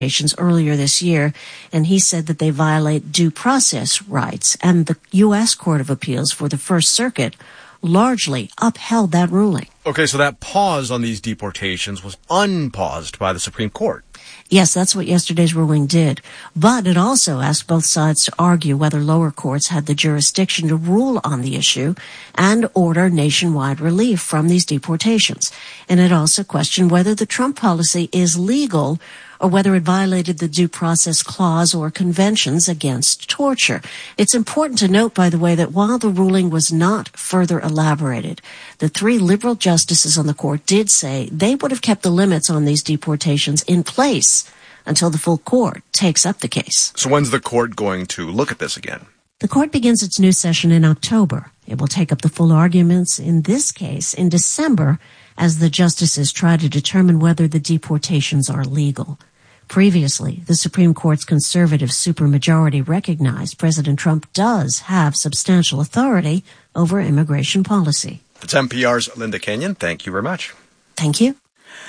earlier this year, and he said that they violate due process rights. And the U.S. Court of Appeals for the First Circuit largely upheld that ruling. Okay, so that pause on these deportations was unpaused by the Supreme Court. Yes, that's what yesterday's ruling did. But it also asked both sides to argue whether lower courts had the jurisdiction to rule on the issue and order nationwide relief from these deportations. And it also questioned whether the Trump policy is legal or whether it violated the Due Process Clause or conventions against torture. It's important to note, by the way, that while the ruling was not further elaborated, the three liberal justices on the court did say they would have kept the limits on these deportations in place until the full court takes up the case. So when's the court going to look at this again? The court begins its new session in October. It will take up the full arguments in this case in December as the justices try to determine whether the deportations are legal. Previously, the Supreme Court's conservative supermajority recognized President Trump does have substantial authority over immigration policy. It's NPR's Linda Kenyon. Thank you very much. Thank you.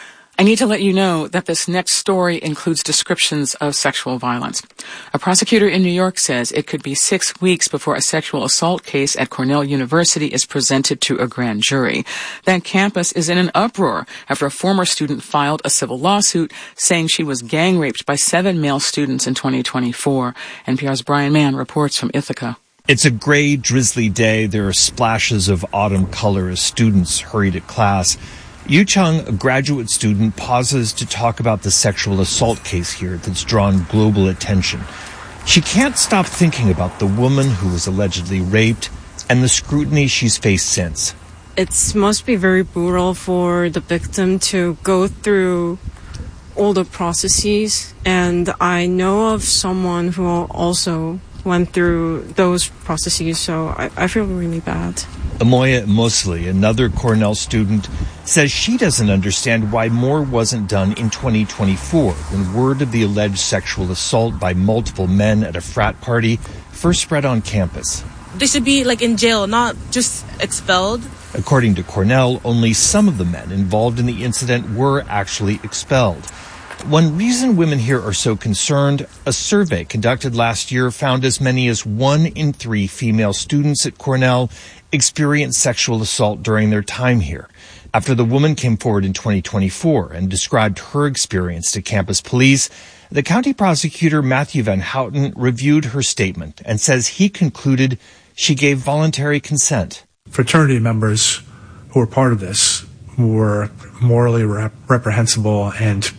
I need to let you know that this next story includes descriptions of sexual violence. A prosecutor in New York says it could be 6 weeks before a sexual assault case at Cornell University is presented to a grand jury. That campus is in an uproar after a former student filed a civil lawsuit saying she was gang raped by 7 male students in 2024. NPR's Brian Mann reports from Ithaca. It's a gray, drizzly day. There are splashes of autumn color as students hurried at class. Yu Chung, a graduate student, pauses to talk about the sexual assault case here that's drawn global attention. She can't stop thinking about the woman who was allegedly raped and the scrutiny she's faced since. It must be very brutal for the victim to go through all the processes, and I know of someone who also went through those processes, so I feel really bad. Amoya Mosley, another Cornell student, says she doesn't understand why more wasn't done in 2024 when word of the alleged sexual assault by multiple men at a frat party first spread on campus. They should be in jail, not just expelled. According to Cornell, only some of the men involved in the incident were actually expelled. One reason women here are so concerned, a survey conducted last year found as many as 1 in 3 female students at Cornell experienced sexual assault during their time here. After the woman came forward in 2024 and described her experience to campus police, the county prosecutor Matthew Van Houten reviewed her statement and says he concluded she gave voluntary consent. Fraternity members who were part of this were morally reprehensible, and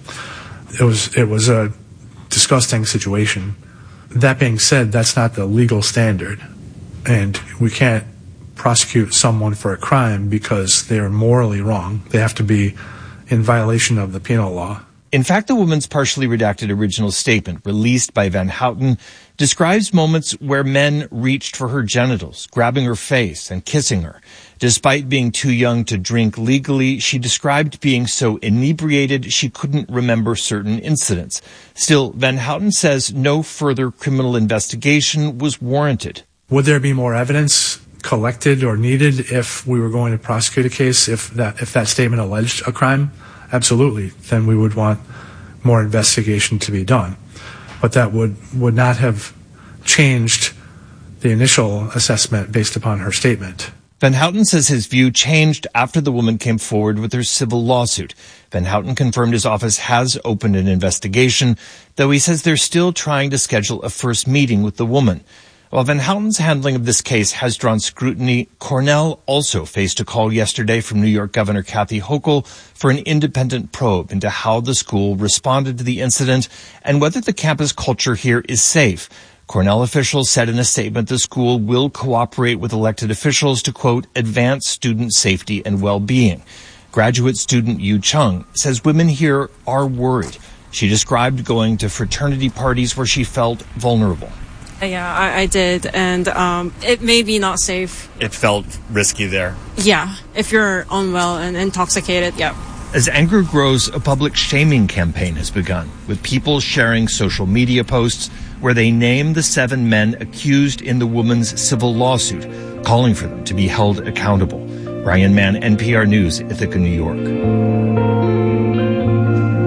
it was a disgusting situation. That being said, that's not the legal standard, and we can't prosecute someone for a crime because they are morally wrong. They have to be in violation of the penal law. In fact, the woman's partially redacted original statement, released by Van Houten, describes moments where men reached for her genitals, grabbing her face and kissing her. Despite being too young to drink legally, she described being so inebriated she couldn't remember certain incidents. Still, Van Houten says no further criminal investigation was warranted. Would there be more evidence collected or needed if we were going to prosecute a case, if that statement alleged a crime? Absolutely. Then we would want more investigation to be done. But that would not have changed the initial assessment based upon her statement. Van Houten says his view changed after the woman came forward with her civil lawsuit. Van Houten confirmed his office has opened an investigation, though he says they're still trying to schedule a first meeting with the woman. While Van Houten's handling of this case has drawn scrutiny, Cornell also faced a call yesterday from New York Governor Kathy Hochul for an independent probe into how the school responded to the incident and whether the campus culture here is safe. Cornell officials said in a statement the school will cooperate with elected officials to, quote, advance student safety and well-being. Graduate student Yu Chung says women here are worried. She described going to fraternity parties where she felt vulnerable. Yeah, I did, and it may be not safe. It felt risky there. Yeah, if you're unwell and intoxicated, yeah. As anger grows, a public shaming campaign has begun, with people sharing social media posts where they name the 7 men accused in the woman's civil lawsuit, calling for them to be held accountable. Brian Mann, NPR News, Ithaca, New York.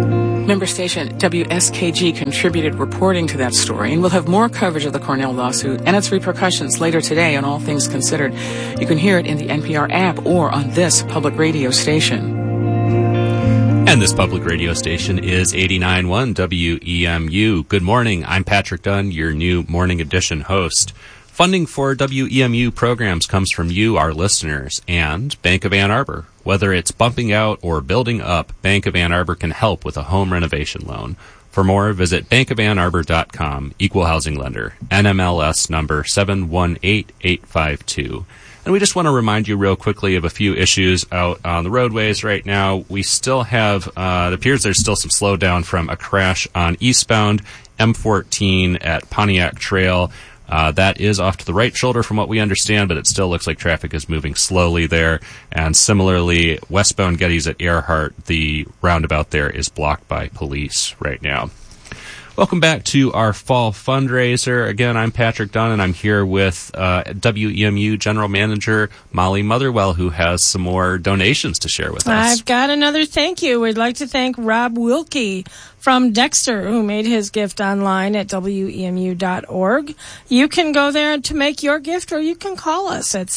Member station WSKG contributed reporting to that story, and we'll have more coverage of the Cornell lawsuit and its repercussions later today on All Things Considered. You can hear it in the NPR app or on this public radio station. And this public radio station is 89.1 WEMU. Good morning. I'm Patrick Dunn, your new Morning Edition host. Funding for WEMU programs comes from you, our listeners, and Bank of Ann Arbor. Whether it's bumping out or building up, Bank of Ann Arbor can help with a home renovation loan. For more, visit bankofannarbor.com. Equal housing lender. NMLS number 718852. And we just want to remind you real quickly of a few issues out on the roadways right now. We still have, it appears there's still some slowdown from a crash on eastbound M14 at Pontiac Trail. That is off to the right shoulder from what we understand, but it still looks like traffic is moving slowly there. And similarly, westbound Geddes at Earhart, the roundabout there is blocked by police right now. Welcome back to our fall fundraiser. Again, I'm Patrick Dunn, and I'm here with WEMU General Manager Molly Motherwell, who has some more donations to share with us. I've got another thank you. We'd like to thank Rob Wilkie from Dexter, who made his gift online at WEMU.org. You can go there to make your gift, or you can call us at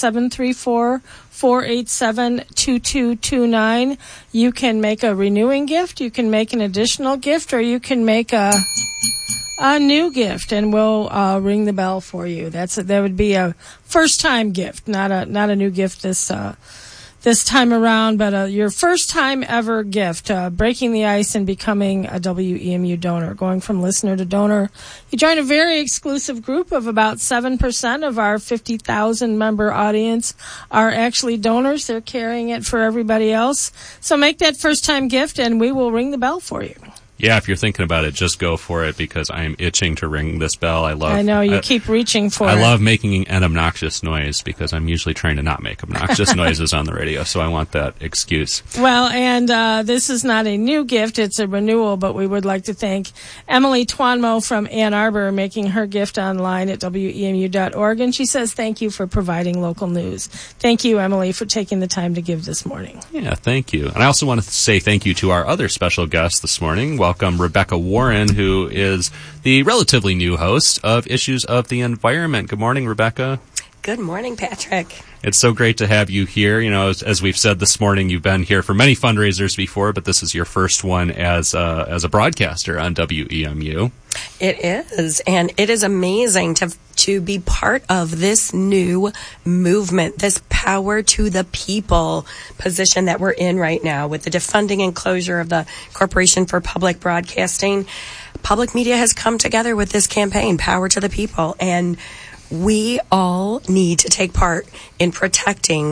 734-487-2229. You can make a renewing gift, you can make an additional gift, or you can make a new gift, and we'll ring the bell for you. That would be a first-time gift, not a new gift this time around, but your first time ever gift, breaking the ice and becoming a WEMU donor, going from listener to donor. You join a very exclusive group of about 7% of our 50,000 member audience are actually donors. They're carrying it for everybody else. So make that first time gift and we will ring the bell for you. Yeah, if you're thinking about it, just go for it, because I am itching to ring this bell. I know, you keep reaching for it. I love making an obnoxious noise, because I'm usually trying to not make obnoxious noises on the radio, so I want that excuse. Well, and this is not a new gift, it's a renewal, but we would like to thank Emily Twanmo from Ann Arbor making her gift online at WEMU.org, and she says thank you for providing local news. Thank you, Emily, for taking the time to give this morning. Yeah, thank you. And I also want to say thank you to our other special guest this morning. Welcome Rebecca Warren, who is the relatively new host of Issues of the Environment. Good morning, Rebecca. Good morning, Patrick. It's so great to have you here. You know, as we've said this morning, you've been here for many fundraisers before, but this is your first one as a broadcaster on WEMU. It is, and it is amazing to be part of this new movement, this power to the people position that we're in right now with the defunding and closure of the Corporation for Public Broadcasting. Public media has come together with this campaign, Power to the People, and we all need to take part in protecting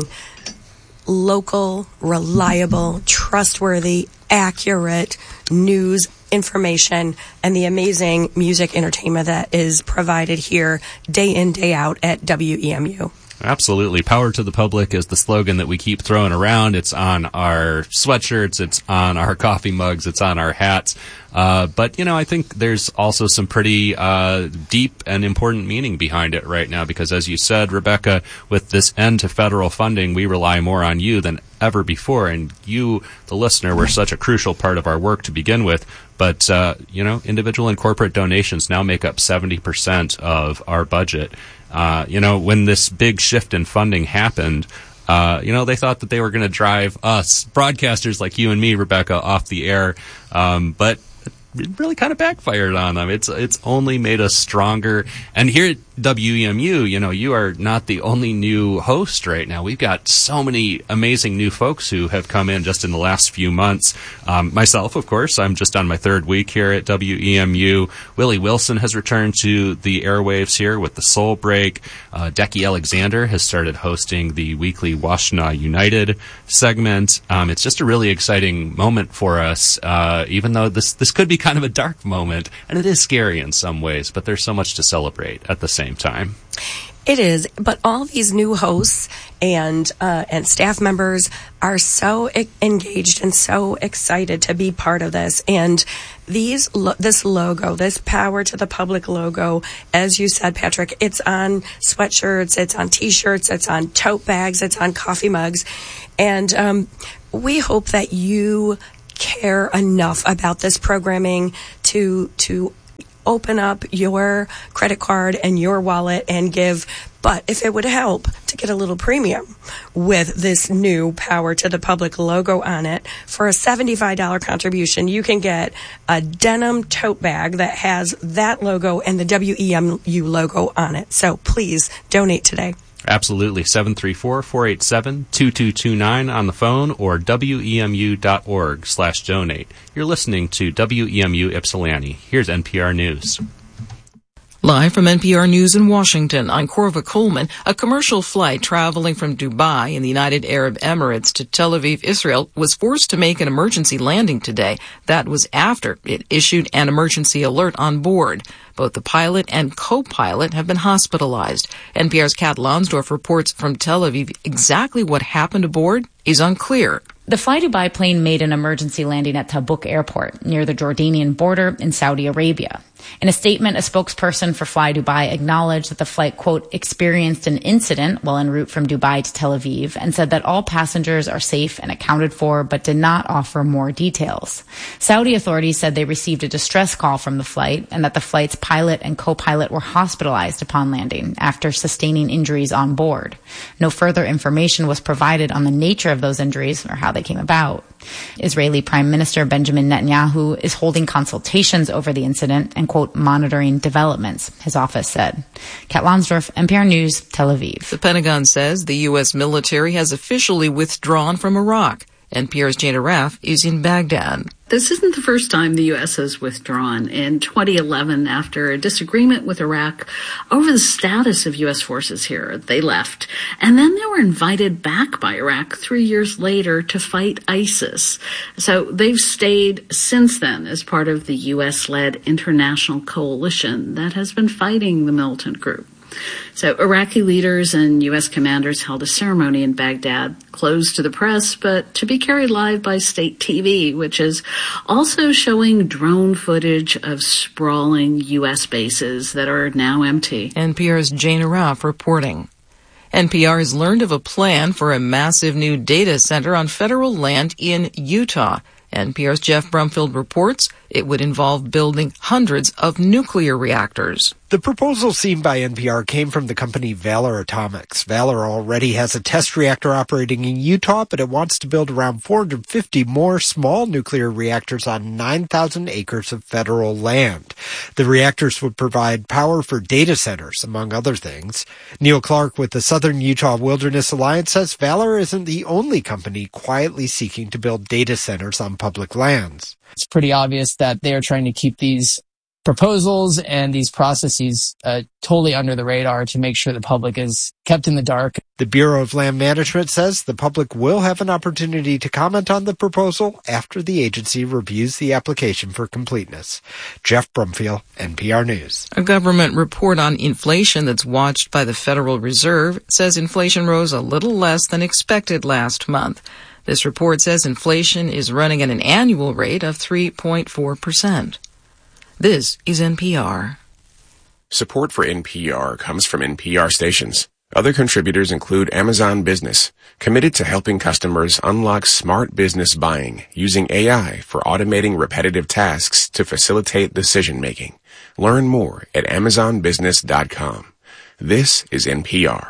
local, reliable, trustworthy, accurate news information and the amazing music entertainment that is provided here day in, day out at WEMU. Absolutely. Power to the public is the slogan that we keep throwing around. It's on our sweatshirts. It's on our coffee mugs. It's on our hats. But, you know, I think there's also some pretty deep and important meaning behind it right now, because as you said, Rebecca, with this end to federal funding, we rely more on you than ever before. And you, the listener, were such a crucial part of our work to begin with. But, you know, individual and corporate donations now make up 70% of our budget. You know, when this big shift in funding happened, you know, they thought that they were going to drive us, broadcasters like you and me, Rebecca, off the air. But it really kind of backfired on them. It's only made us stronger. And here at WEMU, you know, you are not the only new host right now. We've got so many amazing new folks who have come in just in the last few months. Myself, of course, I'm just on my third week here at WEMU. Willie Wilson has returned to the airwaves here with the Soul Break. Decky Alexander has started hosting the weekly Washtenaw United segment. It's just a really exciting moment for us, even though this could be kind of a dark moment, and it is scary in some ways, but there's so much to celebrate at the same time. It is, but all these new hosts and staff members are so engaged and so excited to be part of this. And this logo, this Power to the Public logo, as you said, Patrick, it's on sweatshirts, it's on T-shirts, it's on tote bags, it's on coffee mugs. And we hope that you care enough about this programming to open up your credit card and your wallet and give. But if it would help to get a little premium with this new Power to the Public logo on it, for a $75 contribution, you can get a denim tote bag that has that logo and the WEMU logo on it. So please donate today. Absolutely. 734-487-2229 on the phone or WEMU.org/donate. You're listening to WEMU Ypsilanti. Here's NPR News. Live from NPR News in Washington, I'm Corva Coleman. A commercial flight traveling from Dubai in the United Arab Emirates to Tel Aviv, Israel, was forced to make an emergency landing today. That was after it issued an emergency alert on board. Both the pilot and co-pilot have been hospitalized. NPR's Kat Lonsdorf reports from Tel Aviv. Exactly what happened aboard is unclear. The Fly Dubai plane made an emergency landing at Tabuk Airport near the Jordanian border in Saudi Arabia. In a statement, a spokesperson for Fly Dubai acknowledged that the flight, quote, experienced an incident while en route from Dubai to Tel Aviv and said that all passengers are safe and accounted for, but did not offer more details. Saudi authorities said they received a distress call from the flight and that the flight's pilot and co-pilot were hospitalized upon landing after sustaining injuries on board. No further information was provided on the nature of those injuries or how they came about. Israeli Prime Minister Benjamin Netanyahu is holding consultations over the incident and, quote, monitoring developments, his office said. Kat Lonsdorf, NPR News, Tel Aviv. The Pentagon says the U.S. military has officially withdrawn from Iraq. NPR's Jana Raff is in Baghdad. This isn't the first time the U.S. has withdrawn. In 2011, after a disagreement with Iraq over the status of U.S. forces here, they left. And then they were invited back by Iraq 3 years later to fight ISIS. So they've stayed since then as part of the U.S.-led international coalition that has been fighting the militant group. So Iraqi leaders and U.S. commanders held a ceremony in Baghdad, closed to the press, but to be carried live by state TV, which is also showing drone footage of sprawling U.S. bases that are now empty. NPR's Jana Raff reporting. NPR has learned of a plan for a massive new data center on federal land in Utah. NPR's Jeff Brumfield reports it would involve building hundreds of nuclear reactors. The proposal seen by NPR came from the company Valor Atomics. Valor already has a test reactor operating in Utah, but it wants to build around 450 more small nuclear reactors on 9,000 acres of federal land. The reactors would provide power for data centers, among other things. Neil Clark with the Southern Utah Wilderness Alliance says Valor isn't the only company quietly seeking to build data centers on public lands. It's pretty obvious that they are trying to keep these proposals and these processes totally under the radar to make sure the public is kept in the dark. The Bureau of Land Management says the public will have an opportunity to comment on the proposal after the agency reviews the application for completeness. Jeff Brumfield, NPR News. A government report on inflation that's watched by the Federal Reserve says inflation rose a little less than expected last month. This report says inflation is running at an annual rate of 3.4%. This is NPR. Support for NPR comes from NPR stations. Other contributors include Amazon Business, committed to helping customers unlock smart business buying using AI for automating repetitive tasks to facilitate decision-making. Learn more at amazonbusiness.com. This is NPR.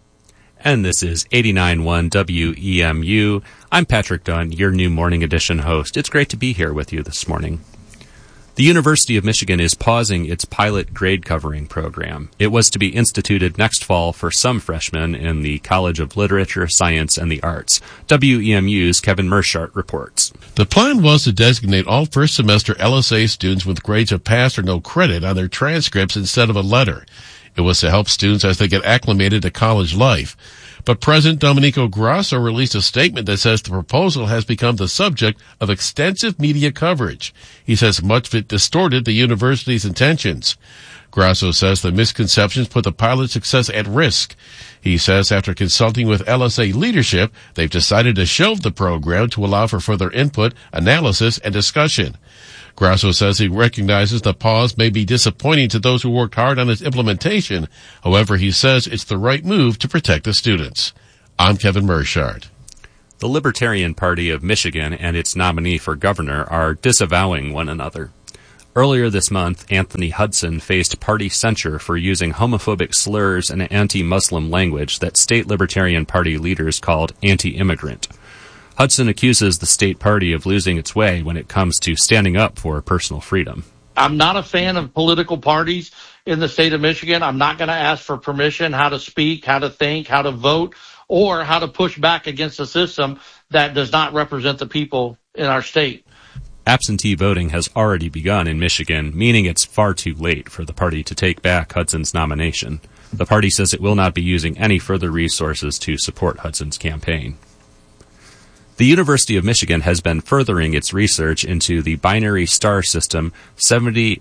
And this is 89.1 WEMU. I'm Patrick Dunn, your new Morning Edition host. It's great to be here with you this morning. The University of Michigan is pausing its pilot grade covering program. It was to be instituted next fall for some freshmen in the College of Literature, Science, and the Arts. WEMU's Kevin Mershart reports. The plan was to designate all first semester LSA students with grades of pass or no credit on their transcripts instead of a letter. It was to help students as they get acclimated to college life. But President Domenico Grasso released a statement that says the proposal has become the subject of extensive media coverage. He says much of it distorted the university's intentions. Grasso says the misconceptions put the pilot's success at risk. He says after consulting with LSA leadership, they've decided to shelve the program to allow for further input, analysis, and discussion. Grasso says he recognizes the pause may be disappointing to those who worked hard on its implementation. However, he says it's the right move to protect the students. I'm Kevin Mershart. The Libertarian Party of Michigan and its nominee for governor are disavowing one another. Earlier this month, Anthony Hudson faced party censure for using homophobic slurs and anti-Muslim language that state Libertarian Party leaders called anti-immigrant. Hudson accuses the state party of losing its way when it comes to standing up for personal freedom. I'm not a fan of political parties in the state of Michigan. I'm not going to ask for permission how to speak, how to think, how to vote, or how to push back against a system that does not represent the people in our state. Absentee voting has already begun in Michigan, meaning it's far too late for the party to take back Hudson's nomination. The party says it will not be using any further resources to support Hudson's campaign. The University of Michigan has been furthering its research into the binary star system 70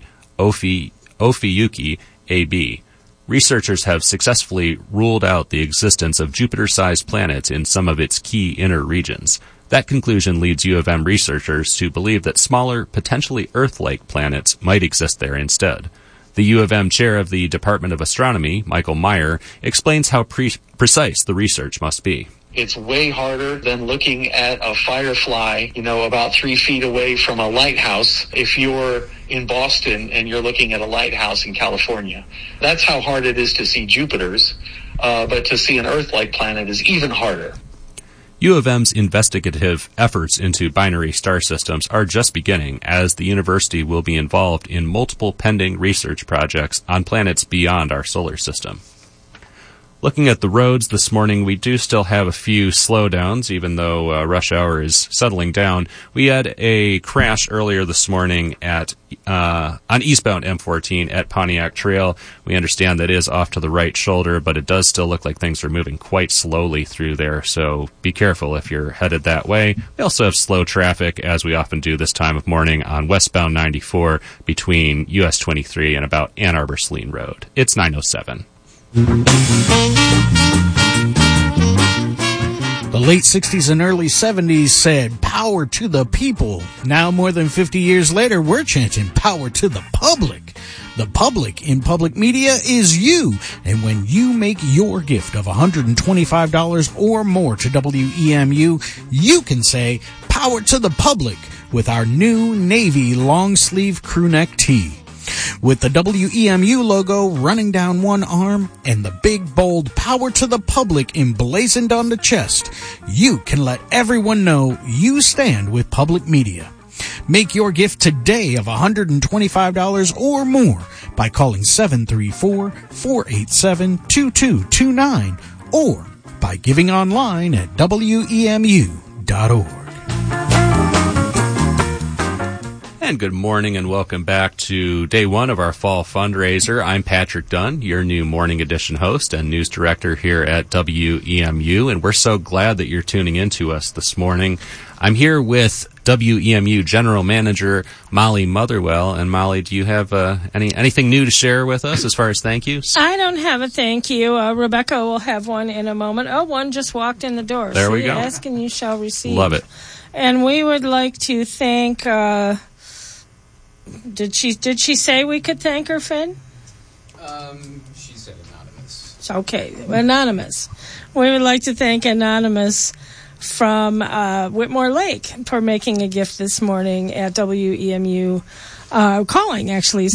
Ophiuchi AB. Researchers have successfully ruled out the existence of Jupiter-sized planets in some of its key inner regions. That conclusion leads U of M researchers to believe that smaller, potentially Earth-like planets might exist there instead. The U of M chair of the Department of Astronomy, Michael Meyer, explains how precise the research must be. It's way harder than looking at a firefly, about 3 feet away from a lighthouse if you're in Boston and you're looking at a lighthouse in California. That's how hard it is to see Jupiters, but to see an Earth-like planet is even harder. U of M's investigative efforts into binary star systems are just beginning, as the university will be involved in multiple pending research projects on planets beyond our solar system. Looking at the roads this morning, we do still have a few slowdowns, even though rush hour is settling down. We had a crash earlier this morning on eastbound M14 at Pontiac Trail. We understand that is off to the right shoulder, but it does still look like things are moving quite slowly through there, so be careful if you're headed that way. We also have slow traffic, as we often do this time of morning, on westbound 94 between US 23 and about Ann Arbor-Saline Road. It's 9:07. The late 60s and early 70s said, "Power to the people." Now, more than 50 years later, we're chanting, "Power to the public." The public in public media is you. And when you make your gift of $125 or more to WEMU, you can say, "Power to the public" with our new Navy long-sleeve crewneck tee. With the WEMU logo running down one arm and the big, bold "Power to the Public" emblazoned on the chest, you can let everyone know you stand with public media. Make your gift today of $125 or more by calling 734-487-2229 or by giving online at WEMU.org. And good morning and welcome back to day one of our fall fundraiser. I'm Patrick Dunn, your new morning edition host and news director here at WEMU, and we're so glad that you're tuning in to us this morning. I'm here with WEMU General Manager Molly Motherwell. And Molly, do you have anything new to share with us as far as thank yous? I don't have a thank you. Rebecca will have one in a moment. Oh, one just walked in the door. There we go. Ask and you shall receive. Love it. And we would like to thank... Did she say we could thank her, Finn? She said anonymous. Okay, anonymous. We would like to thank Anonymous from Whitmore Lake for making a gift this morning at WEMU. Calling, actually,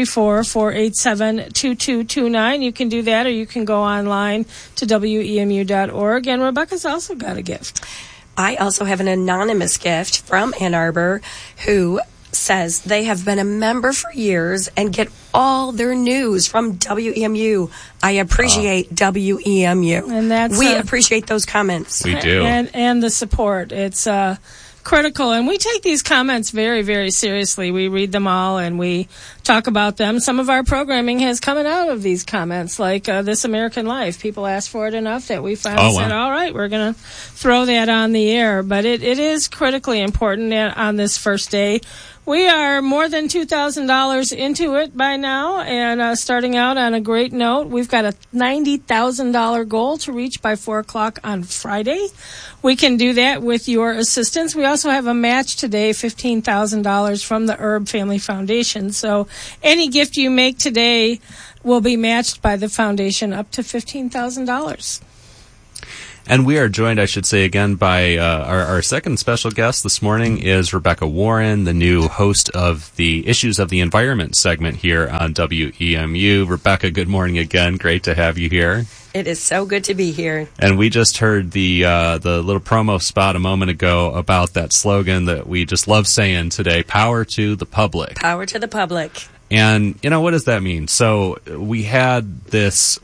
734-487-2229. You can do that, or you can go online to WEMU.org. And Rebecca's also got a gift. I also have an anonymous gift from Ann Arbor who says they have been a member for years and get all their news from WEMU. I appreciate WEMU. And we appreciate those comments. We do. And the support. It's critical. And we take these comments very, very seriously. We read them all and we talk about them. Some of our programming has come out of these comments, like This American Life. People asked for it enough that we finally said, all right, we're going to throw that on the air. But it is critically important on this first day. We are more than $2,000 into it by now, and starting out on a great note. We've got a $90,000 goal to reach by 4 o'clock on Friday. We can do that with your assistance. We also have a match today, $15,000 from the Herb Family Foundation. So any gift you make today will be matched by the foundation up to $15,000. And we are joined, I should say again, by our second special guest this morning is Rebecca Warren, the new host of the Issues of the Environment segment here on WEMU. Rebecca, good morning again. Great to have you here. It is so good to be here. And we just heard the little promo spot a moment ago about that slogan that we just love saying today, power to the public. Power to the public. And, what does that mean? So we've had this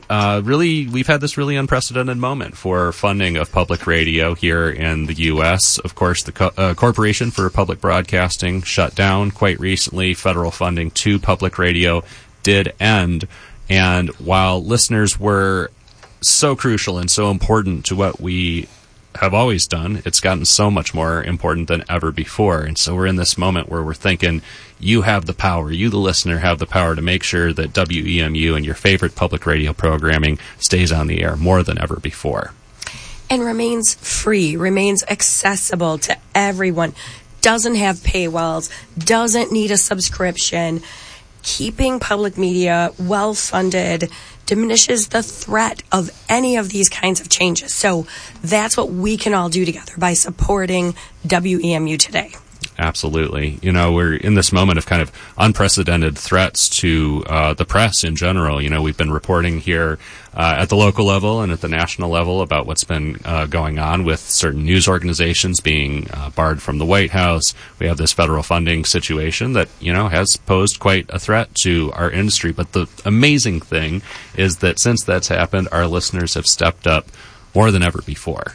really unprecedented moment for funding of public radio here in the U.S. Of course, the Corporation for Public Broadcasting shut down quite recently. Federal funding to public radio did end. And while listeners were so crucial and so important to what we have always done, it's gotten so much more important than ever before. And so we're in this moment where we're thinking, you have the power, you the listener have the power to make sure that WEMU and your favorite public radio programming stays on the air more than ever before. And remains free, remains accessible to everyone, doesn't have paywalls, doesn't need a subscription. Keeping public media well-funded diminishes the threat of any of these kinds of changes. So that's what we can all do together by supporting WEMU today. Absolutely. We're in this moment of kind of unprecedented threats to the press in general. We've been reporting here at the local level and at the national level about what's been going on with certain news organizations being barred from the White House. We have this federal funding situation that, has posed quite a threat to our industry. But the amazing thing is that since that's happened, our listeners have stepped up more than ever before.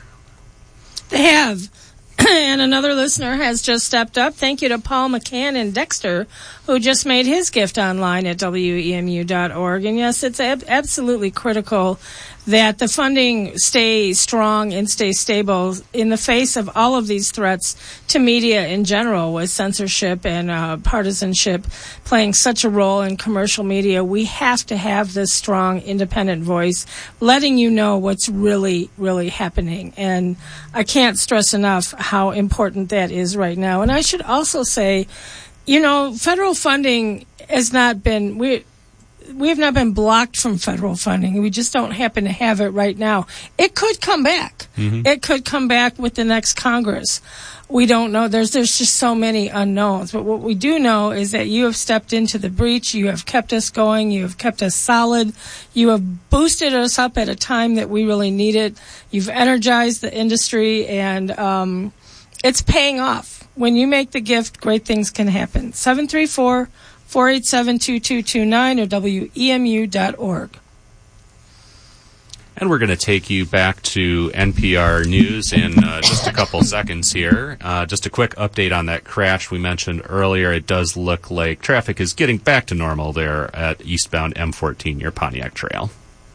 They have. And another listener has just stepped up. Thank you to Paul McCann in Dexter, who just made his gift online at WEMU.org. And yes, it's absolutely critical that the funding stay strong and stay stable in the face of all of these threats to media in general, with censorship and partisanship playing such a role in commercial media. We have to have this strong, independent voice letting you know what's really, really happening. And I can't stress enough how important that is right now. And I should also say, federal funding has not been... We have not been blocked from federal funding. We just don't happen to have it right now. It could come back. Mm-hmm. It could come back with the next Congress. We don't know. There's just so many unknowns. But what we do know is that you have stepped into the breach. You have kept us going. You have kept us solid. You have boosted us up at a time that we really need it. You've energized the industry, and it's paying off. When you make the gift, great things can happen. 734-487-2229 or WEMU.org. And we're going to take you back to NPR News in just a couple seconds here. Just a quick update on that crash we mentioned earlier. It does look like traffic is getting back to normal there at eastbound M14 near Pontiac Trail.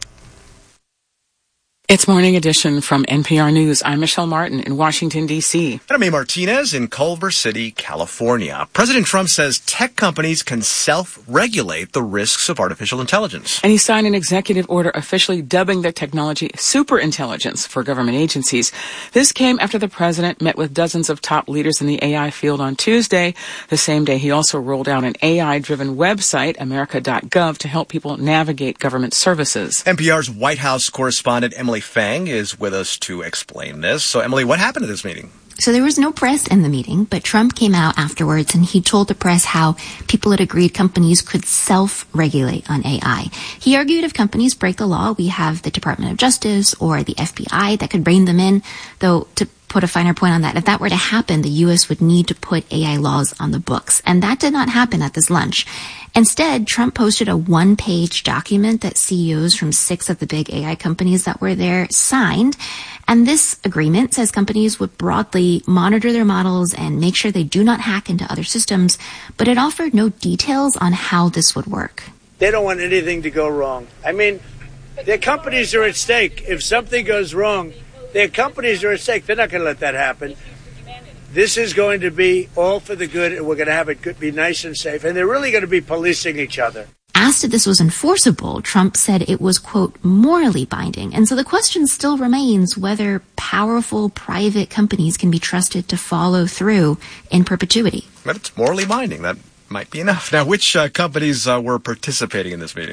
It's Morning Edition from NPR News. I'm Michelle Martin in Washington, D.C. And I'm A. Martinez in Culver City, California. President Trump says tech companies can self-regulate the risks of artificial intelligence. And he signed an executive order officially dubbing the technology superintelligence for government agencies. This came after the president met with dozens of top leaders in the AI field on Tuesday. The same day, he also rolled out an AI-driven website, America.gov, to help people navigate government services. NPR's White House correspondent Emily Fang is with us to explain this. So, Emily, what happened at this meeting? So there was no press in the meeting, but Trump came out afterwards and he told the press how people had agreed companies could self-regulate on AI. He argued if companies break the law, we have the Department of Justice or the FBI that could rein them in. Though, to put a finer point on that, if that were to happen, the U.S. would need to put AI laws on the books. And that did not happen at this lunch. Instead, Trump posted a one-page document that CEOs from 6 of the big AI companies that were there signed. And this agreement says companies would broadly monitor their models and make sure they do not hack into other systems, but it offered no details on how this would work. They don't want anything to go wrong. I mean, their companies are at stake. If something goes wrong, their companies are at stake. They're not going to let that happen. This is going to be all for the good, and we're going to have it be nice and safe. And they're really going to be policing each other. Asked if this was enforceable, Trump said it was, quote, morally binding. And so the question still remains whether powerful private companies can be trusted to follow through in perpetuity. But it's morally binding. That might be enough. Now, which companies were participating in this meeting?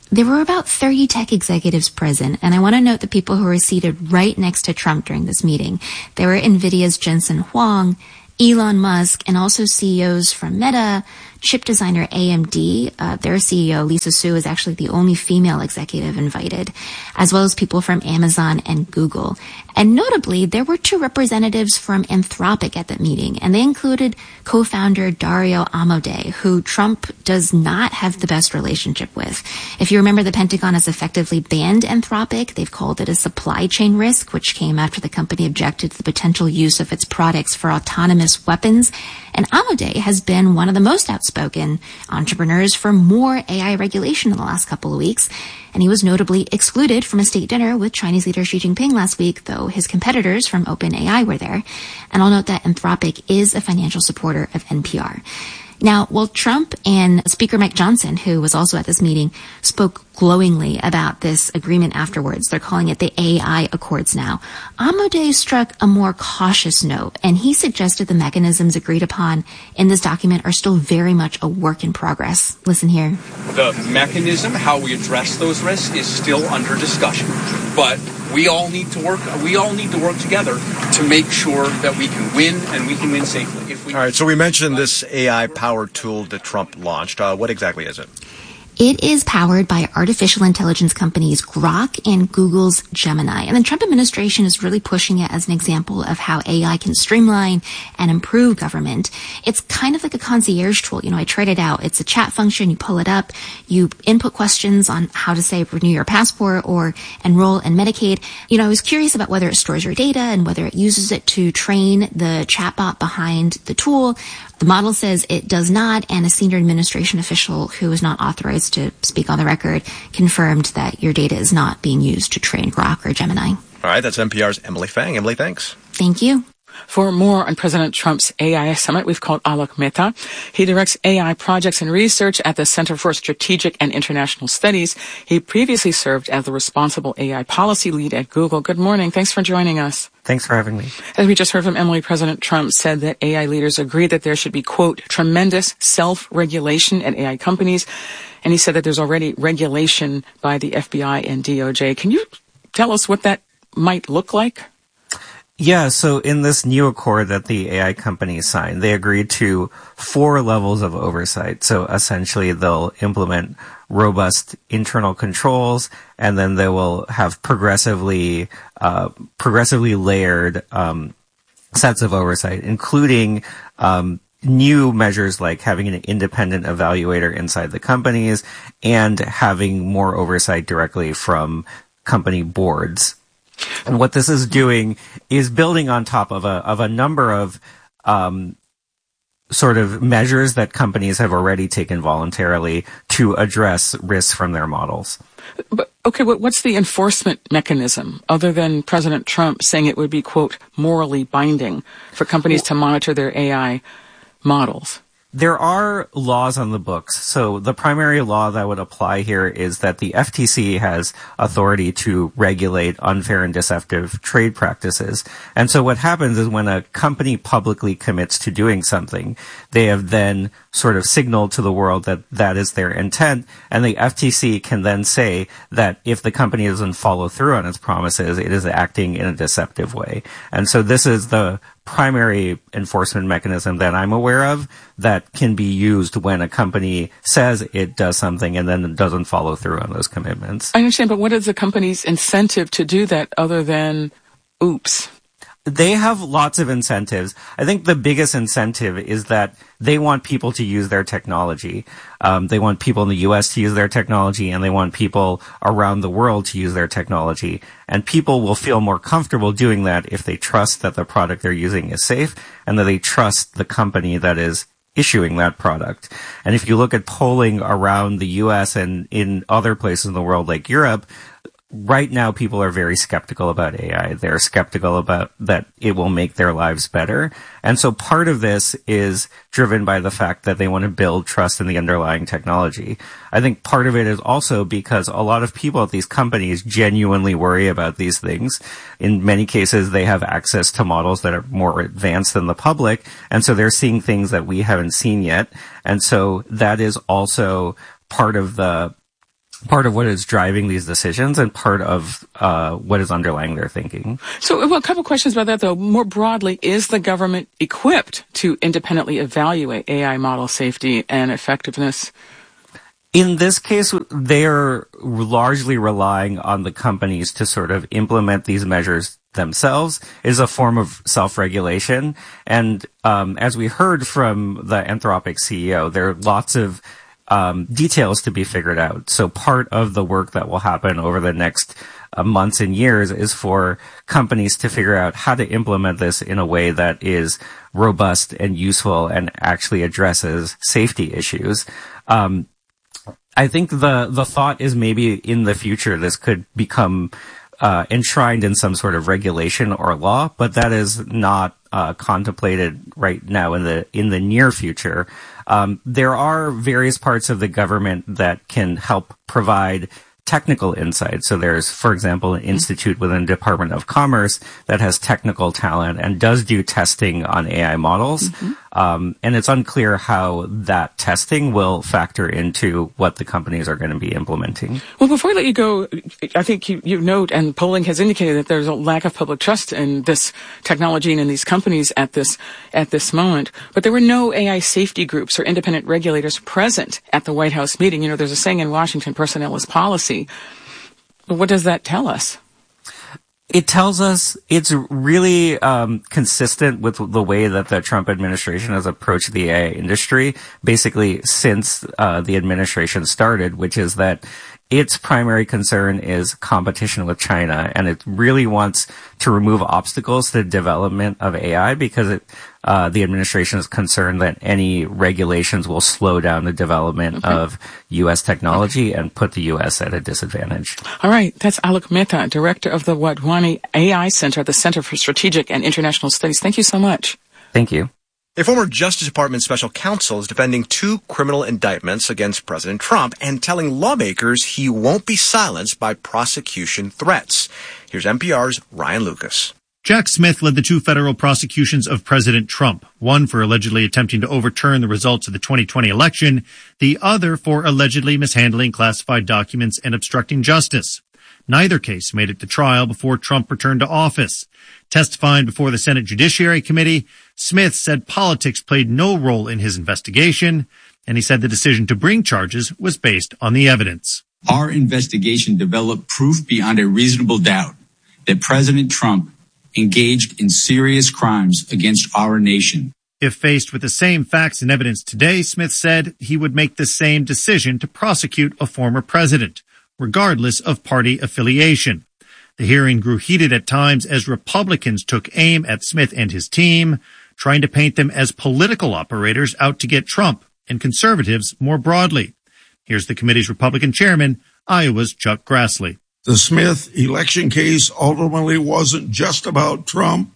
There were about 30 tech executives present, and I want to note the people who were seated right next to Trump during this meeting. There were NVIDIA's Jensen Huang, Elon Musk, and also CEOs from Meta, chip designer AMD. Their CEO, Lisa Su, is actually the only female executive invited, as well as people from Amazon and Google. And notably, there were 2 representatives from Anthropic at that meeting, and they included co-founder Dario Amodei, who Trump does not have the best relationship with. If you remember, the Pentagon has effectively banned Anthropic. They've called it a supply chain risk, which came after the company objected to the potential use of its products for autonomous weapons. And Amodei has been one of the most outspoken entrepreneurs for more AI regulation in the last couple of weeks. And he was notably excluded from a state dinner with Chinese leader Xi Jinping last week, though his competitors from OpenAI were there. And I'll note that Anthropic is a financial supporter of NPR. Now, while Trump and Speaker Mike Johnson, who was also at this meeting, spoke glowingly about this agreement afterwards, they're calling it the AI Accords now, Amodei struck a more cautious note, and he suggested the mechanisms agreed upon in this document are still very much a work in progress. Listen here. The mechanism, how we address those risks, is still under discussion, but we all need to work together to make sure that we can win, and we can win safely. All right, so we mentioned this AI-powered tool that Trump launched. What exactly is it? It is powered by artificial intelligence companies Grok and Google's Gemini. And the Trump administration is really pushing it as an example of how AI can streamline and improve government. It's kind of like a concierge tool. I tried it out. It's a chat function. You pull it up. You input questions on how to, say, renew your passport or enroll in Medicaid. I was curious about whether it stores your data and whether it uses it to train the chatbot behind the tool. The model says it does not, and a senior administration official who is not authorized to speak on the record confirmed that your data is not being used to train Grok or Gemini. All right, that's NPR's Emily Fang. Emily, thanks. Thank you. For more on President Trump's AI summit, we've called Alok Mehta. He directs AI projects and research at the Center for Strategic and International Studies. He previously served as the responsible AI policy lead at Google. Good morning. Thanks for joining us. Thanks for having me. As we just heard from Emily, President Trump said that AI leaders agree that there should be, quote, tremendous self-regulation at AI companies. And he said that there's already regulation by the FBI and DOJ. Can you tell us what that might look like? Yeah, so in this new accord that the AI companies signed, they agreed to 4 levels of oversight. So essentially they'll implement robust internal controls, and then they will have progressively layered sets of oversight, including new measures like having an independent evaluator inside the companies and having more oversight directly from company boards. And what this is doing is building on top of a number of sort of measures that companies have already taken voluntarily to address risks from their models. But, okay, what's the enforcement mechanism other than President Trump saying it would be, quote, morally binding for companies to monitor their AI models? There are laws on the books. So the primary law that would apply here is that the FTC has authority to regulate unfair and deceptive trade practices. And so what happens is when a company publicly commits to doing something, they have then sort of signaled to the world that that is their intent. And the FTC can then say that if the company doesn't follow through on its promises, it is acting in a deceptive way. And so this is the primary enforcement mechanism that I'm aware of that can be used when a company says it does something and then doesn't follow through on those commitments. I understand, but what is the company's incentive to do that other than, oops? They have lots of incentives. I think the biggest incentive is that they want people to use their technology. They want people in the U.S. to use their technology, and they want people around the world to use their technology. And people will feel more comfortable doing that if they trust that the product they're using is safe and that they trust the company that is issuing that product. And if you look at polling around the U.S. and in other places in the world like Europe, right now, people are very skeptical about AI. They're skeptical about that it will make their lives better. And so part of this is driven by the fact that they want to build trust in the underlying technology. I think part of it is also because a lot of people at these companies genuinely worry about these things. In many cases, they have access to models that are more advanced than the public. And so they're seeing things that we haven't seen yet. And so that is also part of the part of what is driving these decisions and part of what is underlying their thinking. So, well, a couple questions about that, though. More broadly, is the government equipped to independently evaluate AI model safety and effectiveness? In this case, they're largely relying on the companies to sort of implement these measures themselves. Is a form of self-regulation. And as we heard from the Anthropic CEO, there are lots of details to be figured out. So part of the work that will happen over the next months and years is for companies to figure out how to implement this in a way that is robust and useful and actually addresses safety issues. I think the thought is maybe in the future this could become enshrined in some sort of regulation or law, but that is not contemplated right now in the near future. There are various parts of the government that can help provide technical insight. So there's, for example, an institute within the Department of Commerce that has technical talent and does do testing on AI models. And it's unclear how that testing will factor into what the companies are going to be implementing. Well, before I let you go, I think you note, and polling has indicated that there's a lack of public trust in this technology and in these companies at this moment. But there were no AI safety groups or independent regulators present at the White House meeting. You know, there's a saying in Washington, personnel is policy. But what does that tell us? It tells us it's really consistent with the way that the Trump administration has approached the AI industry, basically since the administration started, which is that its primary concern is competition with China, and it really wants to remove obstacles to the development of AI because the administration is concerned that any regulations will slow down the development of U.S. technology and put the U.S. at a disadvantage. All right. That's Alok Mehta, director of the Wadhwani AI Center at the Center for Strategic and International Studies. Thank you so much. Thank you. A former Justice Department special counsel is defending 2 criminal indictments against President Trump and telling lawmakers he won't be silenced by prosecution threats. Here's NPR's Ryan Lucas. Jack Smith led the 2 federal prosecutions of President Trump, one for allegedly attempting to overturn the results of the 2020 election, the other for allegedly mishandling classified documents and obstructing justice. Neither case made it to trial before Trump returned to office. Testifying before the Senate Judiciary Committee, Smith said politics played no role in his investigation, and he said the decision to bring charges was based on the evidence. Our investigation developed proof beyond a reasonable doubt that President Trump engaged in serious crimes against our nation. If faced with the same facts and evidence today, Smith said he would make the same decision to prosecute a former president, regardless of party affiliation. The hearing grew heated at times as Republicans took aim at Smith and his team, trying to paint them as political operators out to get Trump, and conservatives more broadly. Here's the committee's Republican chairman, Iowa's Chuck Grassley. The Smith election case ultimately wasn't just about Trump.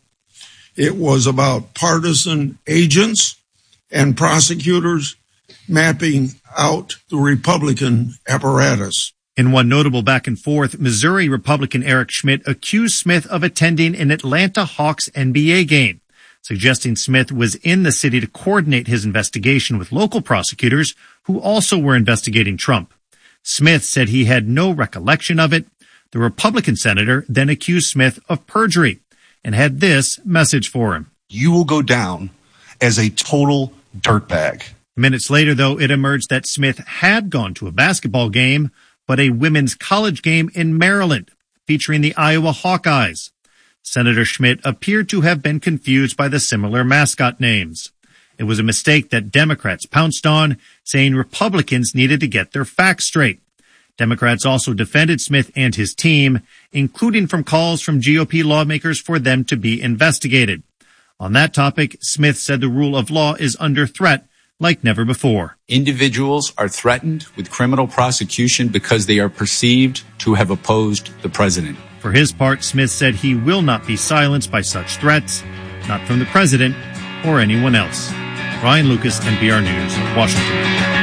It was about partisan agents and prosecutors mapping out the Republican apparatus. In one notable back and forth, Missouri Republican Eric Schmidt accused Smith of attending an Atlanta Hawks NBA game, suggesting Smith was in the city to coordinate his investigation with local prosecutors who also were investigating Trump. Smith said he had no recollection of it. The Republican senator then accused Smith of perjury and had this message for him. You will go down as a total dirtbag. Minutes later, though, it emerged that Smith had gone to a basketball game, but a women's college game in Maryland featuring the Iowa Hawkeyes. Senator Schmidt appeared to have been confused by the similar mascot names. It was a mistake that Democrats pounced on, saying Republicans needed to get their facts straight. Democrats also defended Smith and his team, including from calls from GOP lawmakers for them to be investigated. On that topic, Smith said the rule of law is under threat like never before. Individuals are threatened with criminal prosecution because they are perceived to have opposed the president. For his part, Smith said he will not be silenced by such threats, not from the president or anyone else. Ryan Lucas, NPR News, Washington.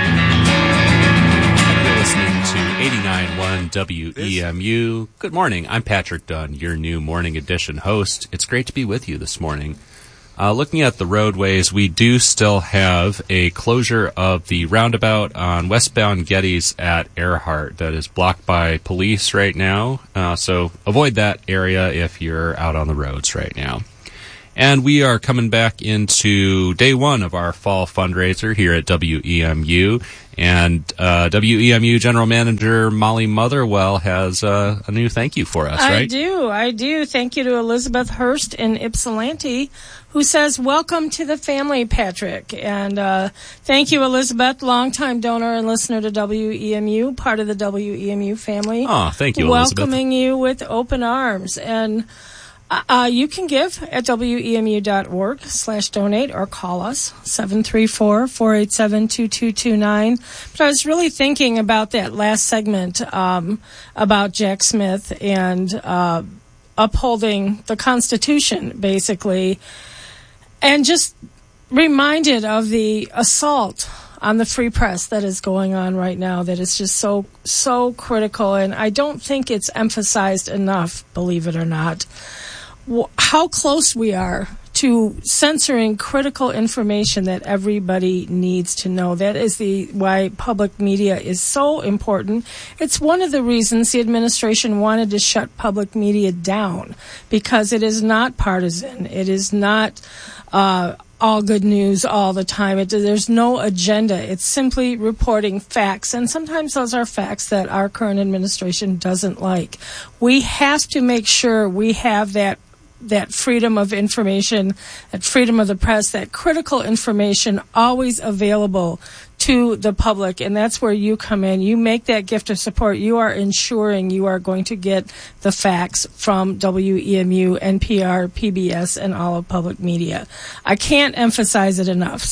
You're listening to 89.1 WEMU. Good morning. I'm Patrick Dunn, your new Morning Edition host. It's great to be with you this morning. Looking at the roadways, we do still have a closure of the roundabout on westbound Geddes at Earhart that is blocked by police right now. So avoid that area if you're out on the roads right now. And we are coming back into day one of our fall fundraiser here at WEMU. And WEMU General Manager Molly Motherwell has a new thank you for us, right? I do. Thank you to Elizabeth Hurst in Ypsilanti, who says, welcome to the family, Patrick. And thank you, Elizabeth, longtime donor and listener to WEMU, part of the WEMU family. Oh, thank you, Elizabeth. Welcoming you with open arms. And you can give at WEMU.org/donate or call us 734-487-2229. But I was really thinking about that last segment about Jack Smith and upholding the Constitution, basically, and just reminded of the assault on the free press that is going on right now, that is just so critical. And I don't think it's emphasized enough, believe it or not, how close we are to censoring critical information that everybody needs to know. That is why public media is so important. It's one of the reasons the administration wanted to shut public media down, because it is not partisan. It is not all good news all the time. There's no agenda. It's simply reporting facts, and sometimes those are facts that our current administration doesn't like. We have to make sure we have that freedom of information, that freedom of the press, that critical information always available to the public. And that's where you come in. You make that gift of support. You are ensuring you are going to get the facts from WEMU, NPR, PBS, and all of public media. I can't emphasize it enough.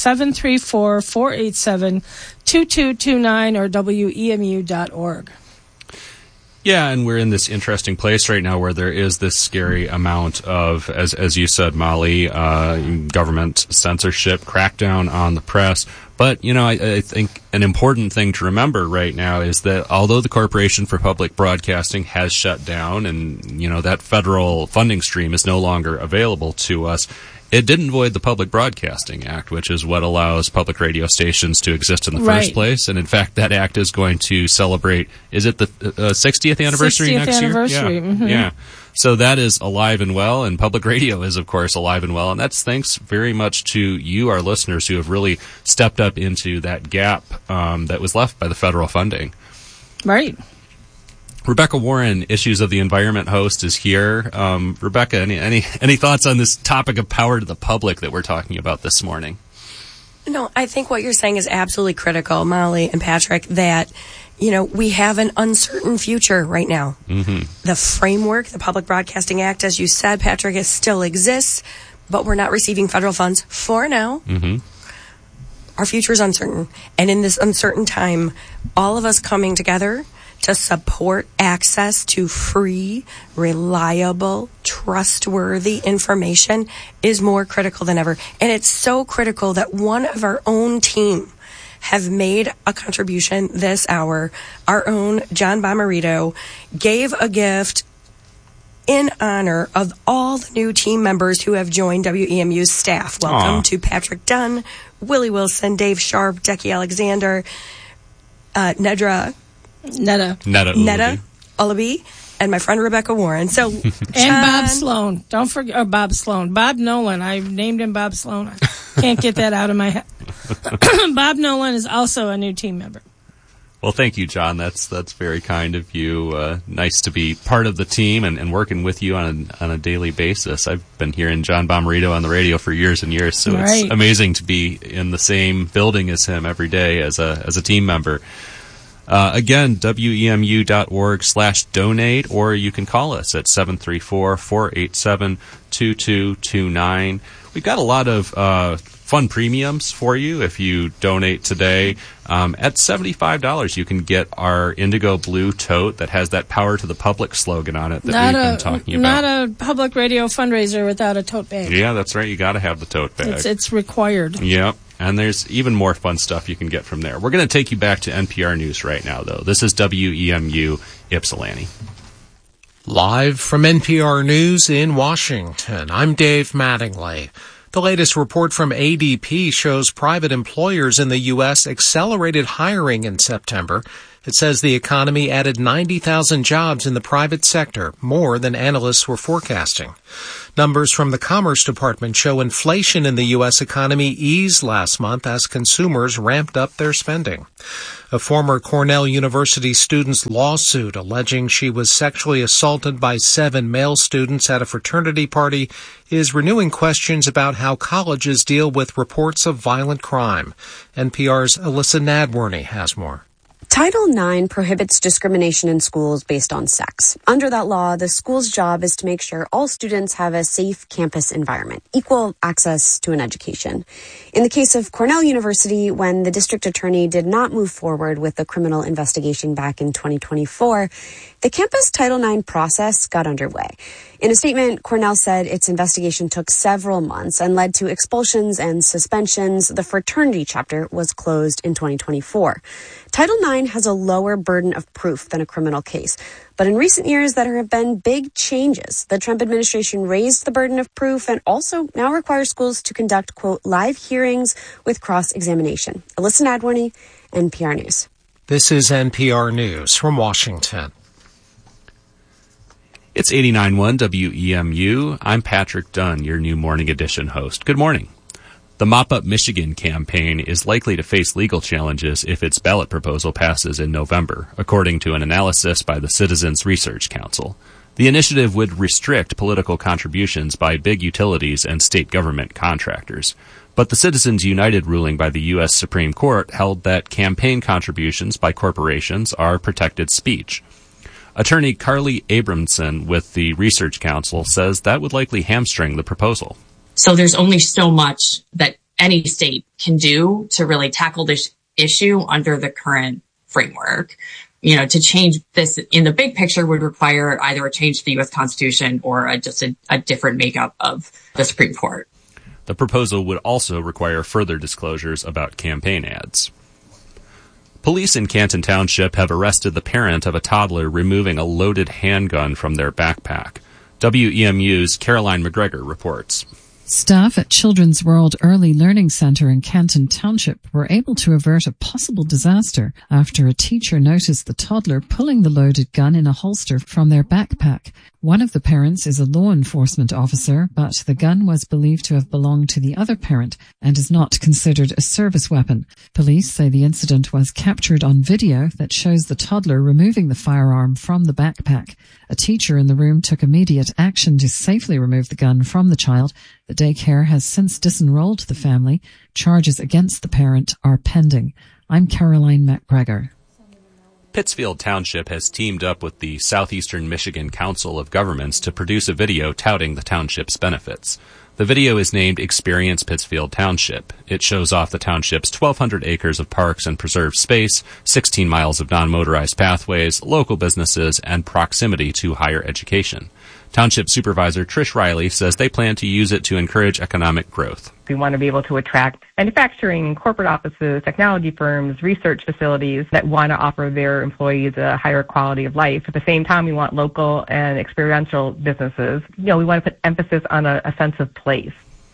734-487-2229 or WEMU.org. Yeah, and we're in this interesting place right now where there is this scary amount of, as you said, Molly, government censorship, crackdown on the press. But, I think an important thing to remember right now is that although the Corporation for Public Broadcasting has shut down and, that federal funding stream is no longer available to us, it didn't void the Public Broadcasting Act, which is what allows public radio stations to exist in the first place. And in fact, that act is going to celebrate, is it the 60th anniversary next year? Anniversary. Yeah. Yeah. So that is alive and well, and public radio is, of course, alive and well. And that's thanks very much to you, our listeners, who have really stepped up into that gap that was left by the federal funding. Right. Rebecca Warren, Issues of the Environment host, is here. Rebecca, any thoughts on this topic of power to the public that we're talking about this morning? No, I think what you're saying is absolutely critical, Molly and Patrick, that, we have an uncertain future right now. Mm-hmm. The framework, the Public Broadcasting Act, as you said, Patrick, it still exists, but we're not receiving federal funds for now. Mm-hmm. Our future is uncertain. And in this uncertain time, all of us coming together to support access to free, reliable, trustworthy information is more critical than ever. And it's so critical that one of our own team have made a contribution this hour. Our own John Bomarito gave a gift in honor of all the new team members who have joined WEMU's staff. Welcome to Patrick Dunn, Willie Wilson, Dave Sharp, Decky Alexander, Netta Ullaby, and my friend Rebecca Warren. So and Bob Sloan. Don't forget Bob Sloan. Bob Nolan. I named him Bob Sloan. I can't get that out of my head. Bob Nolan is also a new team member. Well, thank you, John. That's very kind of you. Nice to be part of the team and working with you on a daily basis. I've been hearing John Bomarito on the radio for years and years, so It's amazing to be in the same building as him every day as a team member. Again, WEMU.org/donate, or you can call us at 734-487-2229. We've got a lot of fun premiums for you if you donate today. At $75, you can get our Indigo Blue tote that has that Power to the Public slogan on it that we've been talking about. Not a public radio fundraiser without a tote bag. Yeah, that's right. You got to have the tote bag. It's required. Yep. And there's even more fun stuff you can get from there. We're going to take you back to NPR News right now, though. This is WEMU Ypsilanti. Live from NPR News in Washington, I'm Dave Mattingly. The latest report from ADP shows private employers in the U.S. accelerated hiring in September. It says the economy added 90,000 jobs in the private sector, more than analysts were forecasting. Numbers from the Commerce Department show inflation in the U.S. economy eased last month as consumers ramped up their spending. A former Cornell University student's lawsuit alleging she was sexually assaulted by 7 male students at a fraternity party is renewing questions about how colleges deal with reports of violent crime. NPR's Alyssa Nadworny has more. Title IX prohibits discrimination in schools based on sex. Under that law, the school's job is to make sure all students have a safe campus environment, equal access to an education. In the case of Cornell University, when the district attorney did not move forward with the criminal investigation back in 2024, the campus Title IX process got underway. In a statement, Cornell said its investigation took several months and led to expulsions and suspensions. The fraternity chapter was closed in 2024. Title IX has a lower burden of proof than a criminal case. But in recent years, there have been big changes. The Trump administration raised the burden of proof and also now requires schools to conduct, quote, live hearings with cross-examination. Alyssa Nadworny, NPR News. This is NPR News from Washington. It's 89.1 WEMU. I'm Patrick Dunn, your new Morning Edition host. Good morning. The Mop Up Michigan campaign is likely to face legal challenges if its ballot proposal passes in November, according to an analysis by the Citizens Research Council. The initiative would restrict political contributions by big utilities and state government contractors. But the Citizens United ruling by the U.S. Supreme Court held that campaign contributions by corporations are protected speech. Attorney Carly Abramson with the Research Council says that would likely hamstring the proposal. So there's only so much that any state can do to really tackle this issue under the current framework. You know, to change this in the big picture would require either a change to the U.S. Constitution or just a different makeup of the Supreme Court. The proposal would also require further disclosures about campaign ads. Police in Canton Township have arrested the parent of a toddler removing a loaded handgun from their backpack. WEMU's Caroline McGregor reports. Staff at Children's World Early Learning Center in Canton Township were able to avert a possible disaster after a teacher noticed the toddler pulling the loaded gun in a holster from their backpack. One of the parents is a law enforcement officer, but the gun was believed to have belonged to the other parent and is not considered a service weapon. Police say the incident was captured on video that shows the toddler removing the firearm from the backpack. A teacher in the room took immediate action to safely remove the gun from the child. The daycare has since disenrolled the family. Charges against the parent are pending. I'm Caroline McGregor. Pittsfield Township has teamed up with the Southeastern Michigan Council of Governments to produce a video touting the township's benefits. The video is named Experience Pittsfield Township. It shows off the township's 1,200 acres of parks and preserved space, 16 miles of non-motorized pathways, local businesses, and proximity to higher education. Township Supervisor Trish Riley says they plan to use it to encourage economic growth. We want to be able to attract manufacturing, corporate offices, technology firms, research facilities that want to offer their employees a higher quality of life. At the same time, we want local and experiential businesses. You know, we want to put emphasis on a sense of place.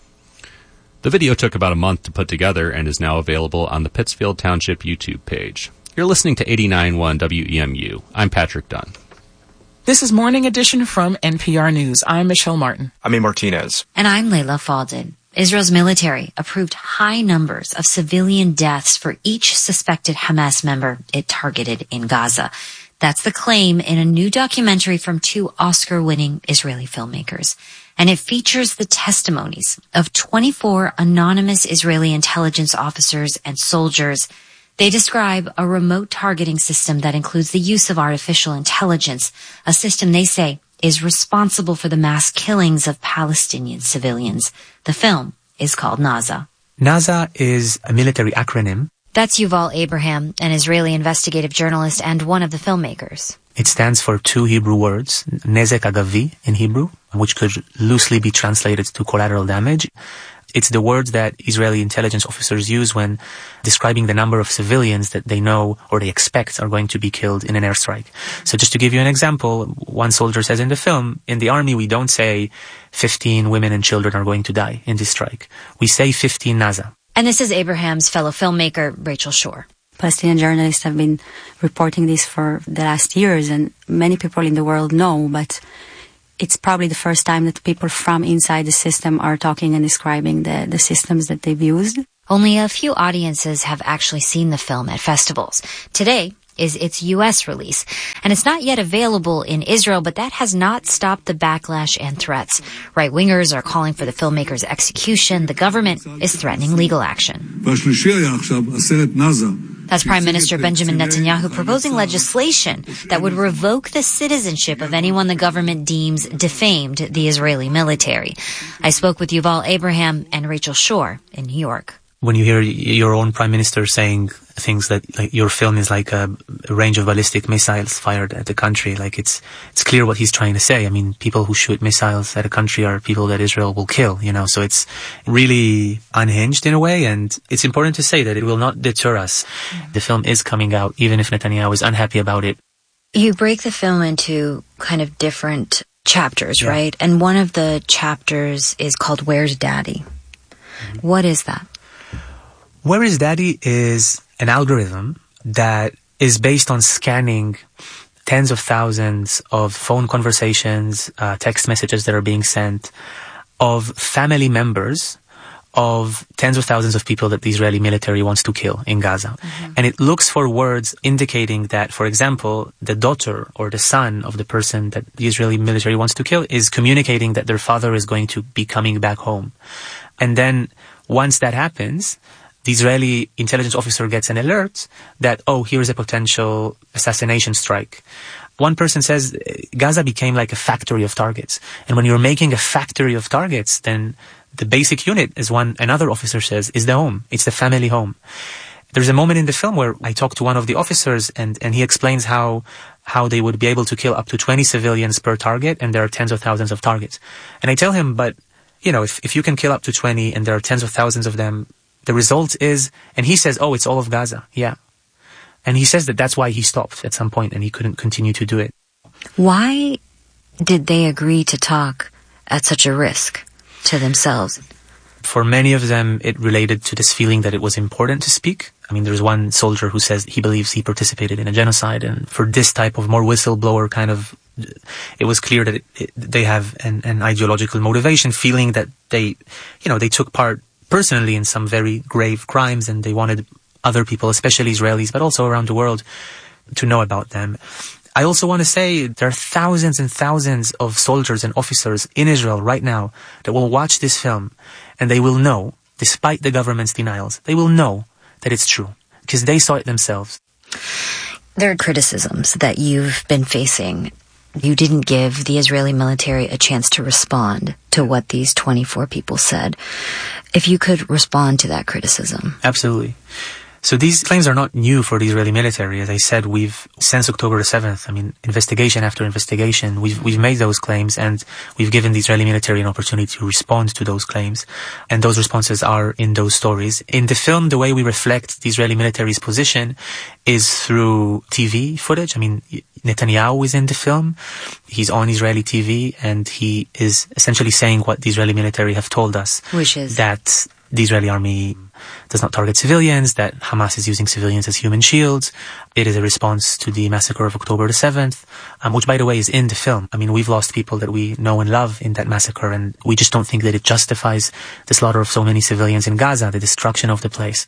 The video took about a month to put together and is now available on the Pittsfield Township YouTube page. You're listening to 89.1 WEMU. I'm Patrick Dunn. This is Morning Edition from NPR News. I'm Michelle Martin. I'm A. Martinez. And I'm Layla Faldin. Israel's military approved high numbers of civilian deaths for each suspected Hamas member it targeted in Gaza. That's the claim in a new documentary from 2 Oscar-winning Israeli filmmakers. And it features the testimonies of 24 anonymous Israeli intelligence officers and soldiers. They describe a remote targeting system that includes the use of artificial intelligence, a system they say is responsible for the mass killings of Palestinian civilians. The film is called NASA. NASA is a military acronym. That's Yuval Abraham, an Israeli investigative journalist and one of the filmmakers. It stands for 2 Hebrew words, Nezek Agavi in Hebrew, which could loosely be translated to collateral damage. It's the words that Israeli intelligence officers use when describing the number of civilians that they know or they expect are going to be killed in an airstrike. So just to give you an example, one soldier says in the film, in the army we don't say 15 women and children are going to die in this strike. We say 15 Naza. And this is Abraham's fellow filmmaker, Rachel Shore. Palestinian journalists have been reporting this for the last years, and many people in the world know, but it's probably the first time that people from inside the system are talking and describing the systems that they've used. Only a few audiences have actually seen the film at festivals. Today is its U.S. release, and it's not yet available in Israel, but that has not stopped the backlash and threats. Right-wingers are calling for the filmmaker's execution. The government is threatening legal action. That's Prime Minister Benjamin Netanyahu proposing legislation that would revoke the citizenship of anyone the government deems defamed the Israeli military. I spoke with Yuval Abraham and Rachel Shore in New York. When you hear your own prime minister saying things that like your film is like a range of ballistic missiles fired at the country, like it's clear what he's trying to say. I mean, people who shoot missiles at a country are people that Israel will kill, so it's really unhinged in a way, and it's important to say that it will not deter us. The film is coming out, even if Netanyahu is unhappy about it. You break the film into kind of different chapters, right? And one of the chapters is called Where's Daddy? Mm-hmm. What is that? Where is Daddy is an algorithm that is based on scanning tens of thousands of phone conversations, text messages that are being sent, of family members of tens of thousands of people that the Israeli military wants to kill in Gaza. Mm-hmm. And it looks for words indicating that, for example, the daughter or the son of the person that the Israeli military wants to kill is communicating that their father is going to be coming back home. And then once that happens, the Israeli intelligence officer gets an alert that, here's a potential assassination strike. One person says Gaza became like a factory of targets. And when you're making a factory of targets, then the basic unit, as another officer says, is the home. It's the family home. There's a moment in the film where I talk to one of the officers and he explains how they would be able to kill up to 20 civilians per target, and there are tens of thousands of targets. And I tell him, but, if you can kill up to 20 and there are tens of thousands of them, the result is, and he says, it's all of Gaza. Yeah. And he says that's why he stopped at some point and he couldn't continue to do it. Why did they agree to talk at such a risk to themselves? For many of them, it related to this feeling that it was important to speak. I mean, there's one soldier who says he believes he participated in a genocide, and for this type of more whistleblower kind of, it was clear that they have an ideological motivation, feeling that they took part personally in some very grave crimes, and they wanted other people, especially Israelis, but also around the world, to know about them. I also want to say there are thousands and thousands of soldiers and officers in Israel right now that will watch this film, and they will know, despite the government's denials, they will know that it's true, because they saw it themselves. There are criticisms that you've been facing. You didn't give the Israeli military a chance to respond to what these 24 people said. If you could respond to that criticism. Absolutely. So these claims are not new for the Israeli military. As I said, since October the 7th, investigation after investigation, we've made those claims, and we've given the Israeli military an opportunity to respond to those claims. And those responses are in those stories. In the film, the way we reflect the Israeli military's position is through TV footage. Netanyahu is in the film. He's on Israeli TV, and he is essentially saying what the Israeli military have told us. Which is? That the Israeli army does not target civilians, that Hamas is using civilians as human shields. It is a response to the massacre of October the 7th, which, by the way, is in the film. We've lost people that we know and love in that massacre, and we just don't think that it justifies the slaughter of so many civilians in Gaza, the destruction of the place.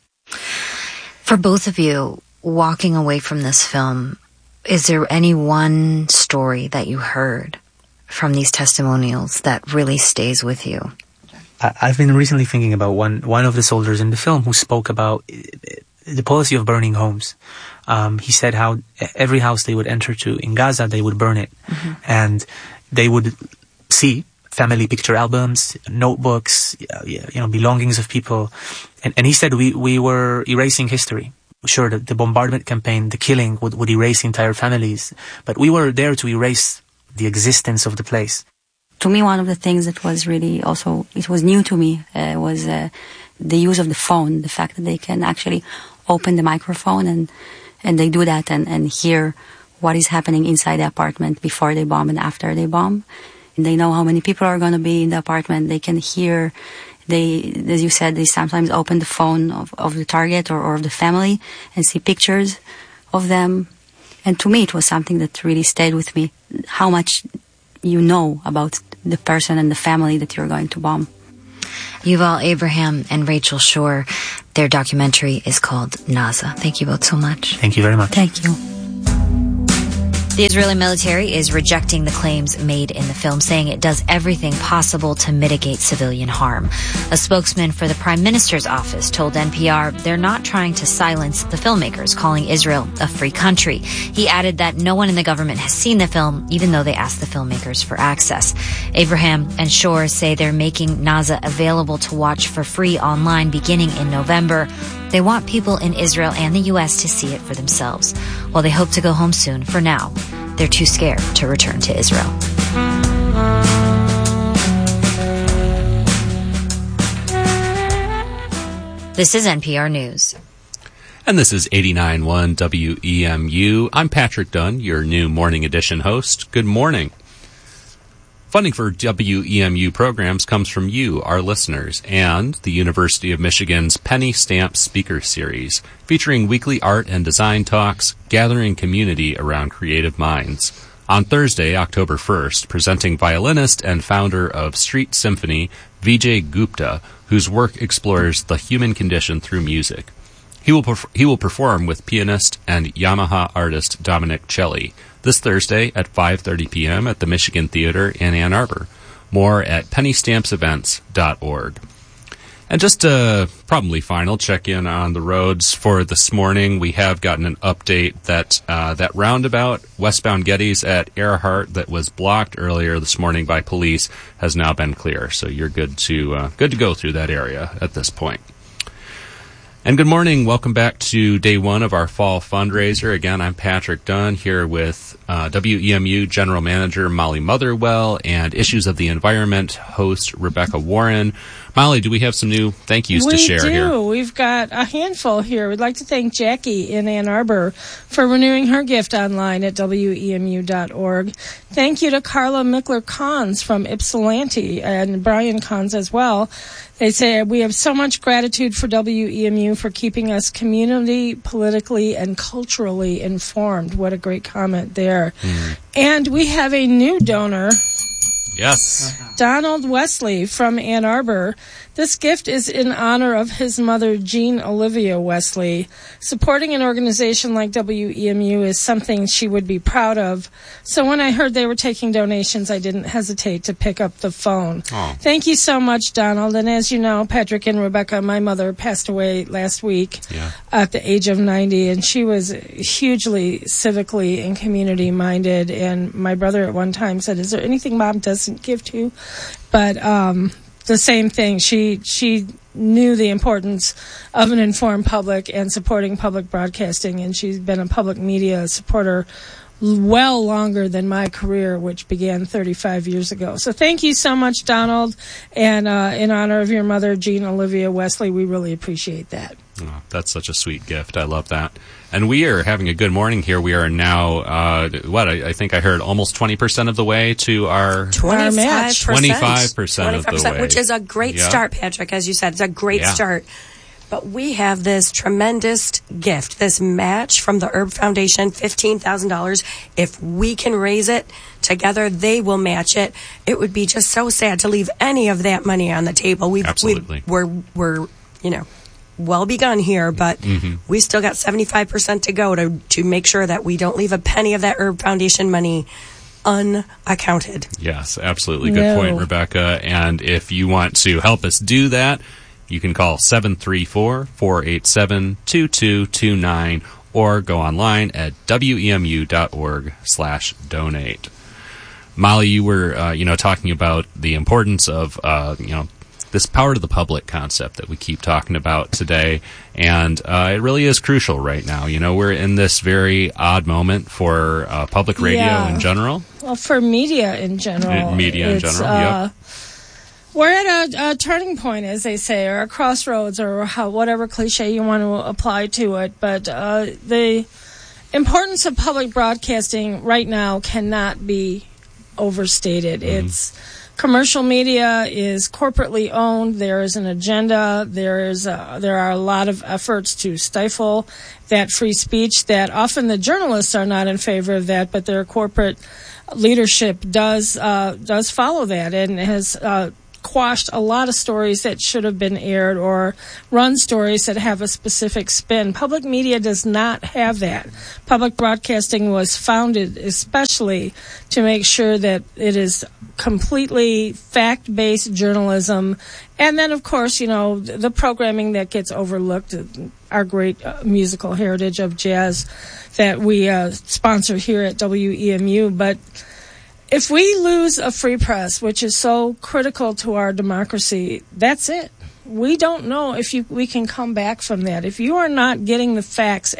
For both of you, walking away from this film, is there any one story that you heard from these testimonials that really stays with you? I've been recently thinking about one of the soldiers in the film who spoke about the policy of burning homes. He said how every house they would enter to in Gaza, they would burn it. Mm-hmm. And they would see family picture albums, notebooks, belongings of people. And he said we were erasing history. Sure, the bombardment campaign, the killing would erase entire families. But we were there to erase the existence of the place. To me, one of the things that was really also, it was new to me, was the use of the phone, the fact that they can actually open the microphone and they do that and hear what is happening inside the apartment before they bomb and after they bomb. And they know how many people are going to be in the apartment. They can hear, as you said, they sometimes open the phone of the target or of the family and see pictures of them. And to me, it was something that really stayed with me, how much you know about the person and the family that you're going to bomb. Yuval Abraham and Rachel Shore, their documentary is called Naza. Thank you both so much. Thank you very much. Thank you. The Israeli military is rejecting the claims made in the film, saying it does everything possible to mitigate civilian harm. A spokesman for the Prime Minister's office told NPR they're not trying to silence the filmmakers, calling Israel a free country. He added that no one in the government has seen the film, even though they asked the filmmakers for access. Abraham and Shore say they're making Naza available to watch for free online beginning in November. They want people in Israel and the U.S. to see it for themselves. While they hope to go home soon, for now, they're too scared to return to Israel. This is NPR News. And this is 89.1 WEMU. I'm Patrick Dunn, your new Morning Edition host. Good morning. Funding for WEMU programs comes from you, our listeners, and the University of Michigan's Penny Stamp Speaker Series, featuring weekly art and design talks, gathering community around creative minds. On Thursday, October 1st, presenting violinist and founder of Street Symphony, Vijay Gupta, whose work explores the human condition through music. He will perform with pianist and Yamaha artist Dominic Celli this Thursday at 5:30 p.m. at the Michigan Theater in Ann Arbor. More at pennystampsevents.org. And just a probably final check-in on the roads for this morning. We have gotten an update that that roundabout westbound Geddes at Earhart that was blocked earlier this morning by police has now been clear. So you're good to go through that area at this point. And good morning. Welcome back to day one of our fall fundraiser. Again, I'm Patrick Dunn here with WEMU General Manager Molly Motherwell and Issues of the Environment host Rebecca Warren. Molly, do we have some new thank yous to share here? We do. We've got a handful here. We'd like to thank Jackie in Ann Arbor for renewing her gift online at WEMU.org. Thank you to Carla Mickler-Cons from Ypsilanti and Brian Cons as well. They say, we have so much gratitude for WEMU for keeping us community, politically, and culturally informed. What a great comment there. And we have a new donor. Yes. Donald Wesley from Ann Arbor. This gift is in honor of his mother, Jean Olivia Wesley. Supporting an organization like WEMU is something she would be proud of. So when I heard they were taking donations, I didn't hesitate to pick up the phone. Oh. Thank you so much, Donald. And as you know, Patrick and Rebecca, my mother passed away last week at the age of 90, and she was hugely civically and community-minded. And my brother at one time said, is there anything Mom doesn't give to? But the same thing. She knew the importance of an informed public and supporting public broadcasting, and she's been a public media supporter well longer than my career, which began 35 years ago. So thank you so much, Donald, and in honor of your mother, Jean Olivia Wesley, we really appreciate that. Oh, that's such a sweet gift. I love that. And we are having a good morning here. We are now, I think I heard almost 20% of the way to our 25%. 25% of the way. Which is a great start, Patrick, as you said. It's a great start. But we have this tremendous gift, this match from the Herb Foundation, $15,000. If we can raise it together, they will match it. It would be just so sad to leave any of that money on the table. Absolutely. We're well begun here, but we still got 75% to go to make sure that we don't leave a penny of that Herb Foundation money unaccounted. Yes, absolutely. Good point, Rebecca. And if you want to help us do that, you can call 734-487-2229 or go online at WEMU.org/donate. Molly, you were, talking about the importance of, this power to the public concept that we keep talking about today. And it really is crucial right now. You know, we're in this very odd moment for public radio in general. Well, for media in general. We're at a turning point, as they say, or a crossroads, or whatever cliche you want to apply to it. But the importance of public broadcasting right now cannot be overstated. It's commercial media is corporately owned. There is an agenda. There are a lot of efforts to stifle that free speech. That often the journalists are not in favor of that, but their corporate leadership does follow that and has quashed a lot of stories that should have been aired or run stories that have a specific spin. Public media does not have that. Public broadcasting was founded especially to make sure that it is completely fact-based journalism. And then, of course, you know, the programming that gets overlooked, our great musical heritage of jazz that we sponsor here at WEMU. But if we lose a free press, which is so critical to our democracy, that's it. We don't know if we can come back from that. If you are not getting the facts